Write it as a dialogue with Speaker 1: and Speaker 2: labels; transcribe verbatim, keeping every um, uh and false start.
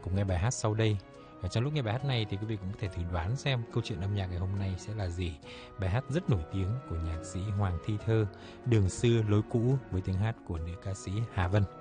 Speaker 1: cùng nghe bài hát sau đây. Và trong lúc nghe bài hát này thì quý vị cũng có thể thử đoán xem câu chuyện âm nhạc ngày hôm nay sẽ là gì. Bài hát rất nổi tiếng của nhạc sĩ Hoàng Thi Thơ, Đường xưa lối cũ, với tiếng hát của nữ ca sĩ Hà Vân.